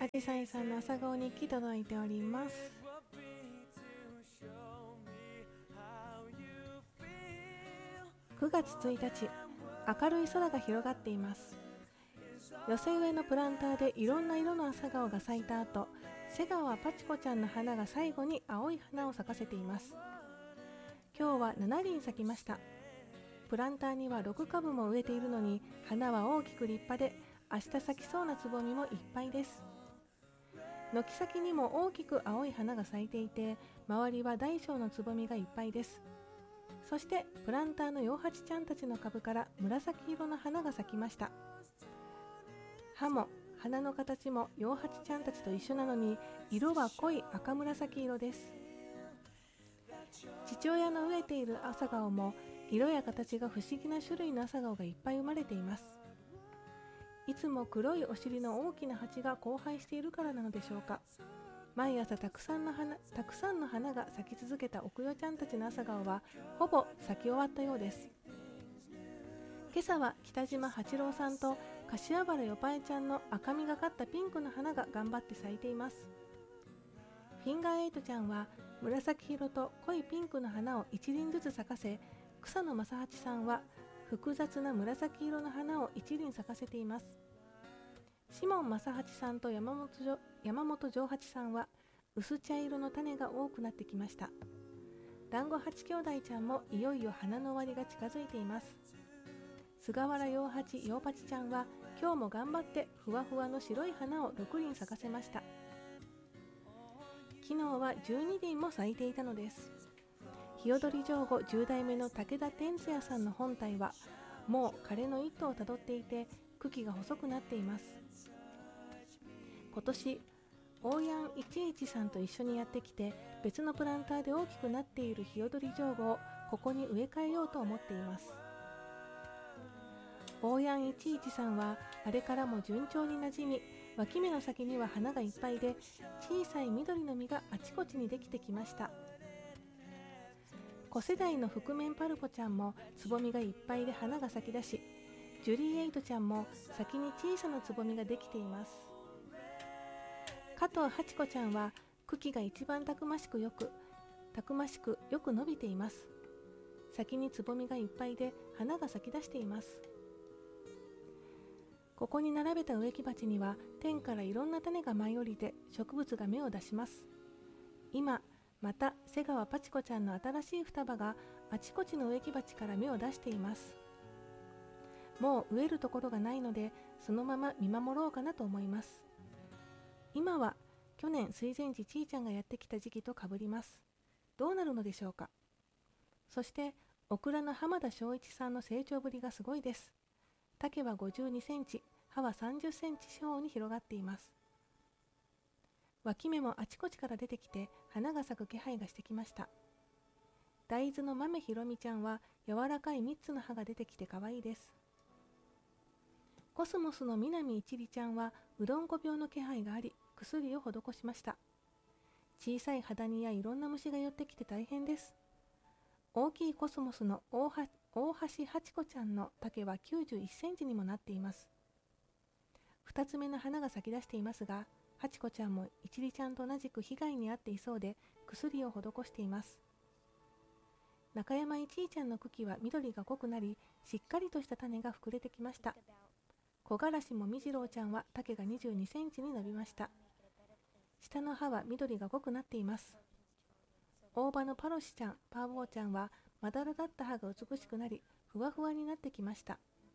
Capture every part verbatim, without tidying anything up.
あじさいさんの朝顔日記届いております。くがつついたち、明るい空が広がっています。寄せ植えのプランターでいろんな色の朝顔が咲いた後、瀬川パチコちゃんの花が最後に青い花を咲かせています。今日はななりん咲きました。プランターにはろくかぶも植えているのに、花は大きく立派で、明日咲きそうなつぼみもいっぱいです。軒先にも大きく青い花が咲いていて、周りは大小のつぼみがいっぱいです。そしてプランターの洋八ちゃんたちの株から紫色の花が咲きました。葉も花の形も洋八ちゃんたちと一緒なのに、色は濃い赤紫色です。父親の植えている朝顔も色や形が不思議な種類の朝顔がいっぱい生まれています。いつも黒いお尻の大きな蜂が交配しているからなのでしょうか。毎朝たくさんの花たくさんの花が咲き続けた奥代ちゃんたちの朝顔はほぼ咲き終わったようです。今朝は北島八郎さんと柏原よぱえちゃんの赤みがかったピンクの花が頑張って咲いています。フィンガーエイトちゃんは紫色と濃いピンクの花を一輪ずつ咲かせ、草野正八さんは複雑な紫色の花を一輪咲かせています。シモン正八さんと山本山本丈八さんは薄茶色の種が多くなってきました。団子八兄弟ちゃんもいよいよ花の終わりが近づいています。菅原洋八洋八ちゃんは今日も頑張ってふわふわの白い花をろくりん咲かせました。昨日はじゅうにりんも咲いていたのです。ひよどり上後じゅう代目の武田天津也さんの本体はもう枯れの一途をたどっていて、茎が細くなっています。今年大山一一さんと一緒にやってきて、別のプランターで大きくなっているひよどり上後をここに植え替えようと思っています。大山一一さんはあれからも順調になじみ、脇芽の先には花がいっぱいで、小さい緑の実があちこちにできてきました。子世代の覆面パルポちゃんもつぼみがいっぱいで花が咲き出し、ジュリーエイトちゃんも先に小さなつぼみができています。加藤八子ちゃんは茎が一番たくましくよくたくましくよく伸びています。先につぼみがいっぱいで花が咲き出しています。ここに並べた植木鉢には天からいろんな種が舞い降りて植物が芽を出します。今また瀬川パチコちゃんの新しい双葉があちこちの植木鉢から芽を出しています。もう植えるところがないので、そのまま見守ろうかなと思います。今は去年水前寺ちーちゃんがやってきた時期とかぶります。どうなるのでしょうか。そしてオクラの浜田翔一さんの成長ぶりがすごいです。丈はごじゅうにセンチ、葉はさんじゅっセンチ四方に広がっています。脇芽もあちこちから出てきて花が咲く気配がしてきました。大豆の豆ひろみちゃんは柔らかいみっつの葉が出てきてかわいいです。コスモスの南一里ちゃんはうどんこ病の気配があり、薬を施しました。小さい肌にやいろんな虫が寄ってきて大変です。大きいコスモスの大は大橋八子ちゃんの丈はきゅうじゅういっセンチにもなっています。二つ目の花が咲き出していますが、八子ちゃんも一里ちゃんと同じく被害に遭っていそうで薬を施しています。中山一里ちゃんの茎は緑が濃くなり、しっかりとした種が膨れてきました。木枯らしもみじろうちゃんは丈がにじゅうにセンチに伸びました。下の葉は緑が濃くなっています。大葉のパロシちゃん、パーボーちゃんはまだらだった葉が美しくなり、ふわふわになってきました。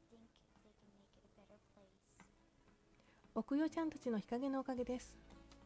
奥代ちゃんたちの日陰のおかげです。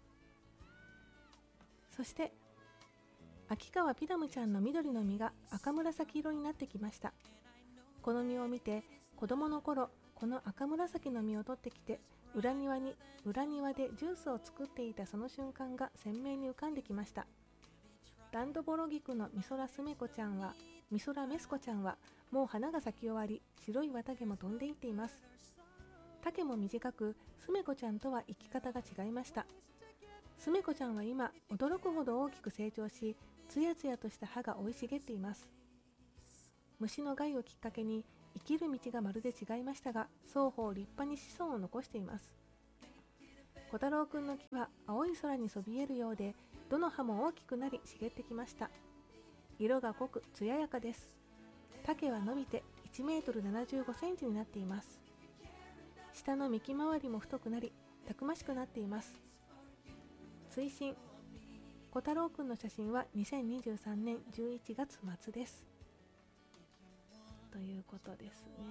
そして秋川ピダムちゃんの緑の実が赤紫色になってきました。この実を見て、子供の頃この赤紫の実を取ってきて裏庭に裏庭でジュースを作っていたその瞬間が鮮明に浮かんできました。ランドボロギクの美空すめこちゃんは美空メスコちゃんはもう花が咲き終わり、白い綿毛も飛んでいっています。丈も短く、すめこちゃんとは生き方が違いました。すめこちゃんは今驚くほど大きく成長し、つやつやとした葉が生い茂っています。虫の害をきっかけに生きる道がまるで違いましたが、双方立派に子孫を残しています。 小太郎くんの木は青い空にそびえるようで、どの葉も大きくなり茂ってきました。色が濃く艶やかです。丈は伸びていちメートルななじゅうごセンチになっています。下の幹回りも太くなり、たくましくなっています。追伸、小太郎くんの写真はにせんにじゅうさんねんじゅういちがつ末です。ということですね。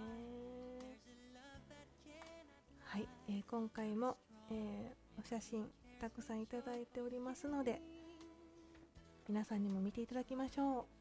はい、えー、今回も、えー、お写真たくさんいただいておりますので、皆さんにも見ていただきましょう。